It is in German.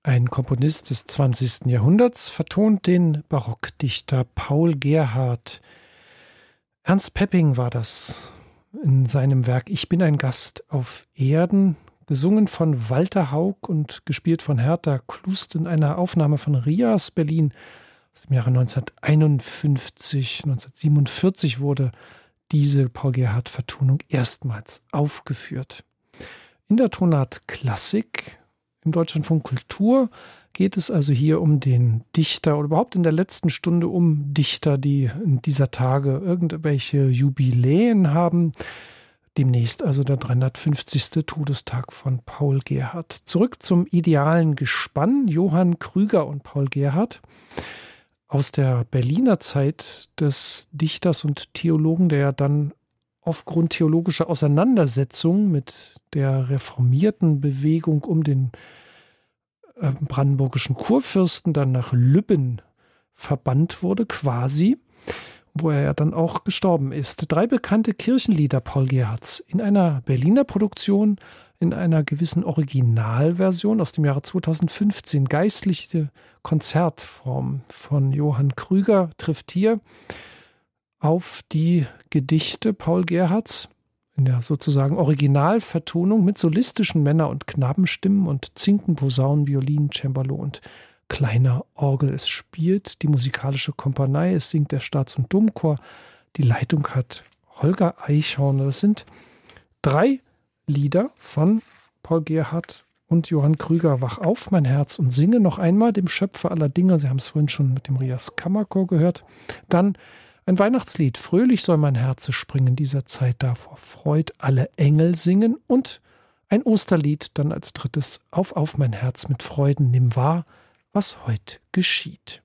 Ein Komponist des 20. Jahrhunderts vertont den Barockdichter Paul Gerhardt. Ernst Pepping war das in seinem Werk Ich bin ein Gast auf Erden, gesungen von Walter Haug und gespielt von Hertha Klust in einer Aufnahme von Rias Berlin aus dem Jahre 1951. 1947 wurde diese Paul Gerhardt-Vertonung erstmals aufgeführt. In der Tonart Klassik im Deutschlandfunk Kultur geht es also hier um den Dichter oder überhaupt in der letzten Stunde um Dichter, die in dieser Tage irgendwelche Jubiläen haben. Demnächst also der 350. Todestag von Paul Gerhardt. Zurück zum idealen Gespann Johann Krüger und Paul Gerhardt aus der Berliner Zeit des Dichters und Theologen, der ja dann aufgrund theologischer Auseinandersetzung mit der reformierten Bewegung um den brandenburgischen Kurfürsten dann nach Lübben verbannt wurde, quasi, wo er ja dann auch gestorben ist. 3 bekannte Kirchenlieder Paul Gerhardts in einer Berliner Produktion, in einer gewissen Originalversion aus dem Jahre 2015. Geistliche Konzertform von Johann Krüger trifft hier auf die Gedichte Paul Gerhardts in der sozusagen Originalvertonung mit solistischen Männer- und Knabenstimmen und Zinken, Posaunen, Violinen, Cembalo und kleiner Orgel. Es spielt die musikalische Kompanie, es singt der Staats- und Domchor. Die Leitung hat Holger Eichhorn. Das sind 3 Lieder von Paul Gerhardt und Johann Krüger. Wach auf, mein Herz, und singe noch einmal dem Schöpfer aller Dinge. Sie haben es vorhin schon mit dem Rias Kammerchor gehört. Dann ein Weihnachtslied, fröhlich soll mein Herze springen, dieser Zeit davor Freud alle Engel singen, und ein Osterlied dann als drittes, auf mein Herz mit Freuden, nimm wahr, was heut geschieht.